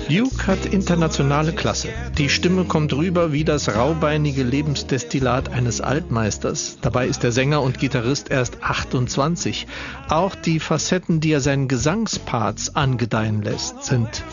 Luke hat internationale Klasse. Die Stimme kommt rüber wie das raubeinige Lebensdestillat eines Altmeisters. Dabei ist der Sänger und Gitarrist erst 28. Auch die Facetten, die er seinen Gesangsparts angedeihen lässt, sind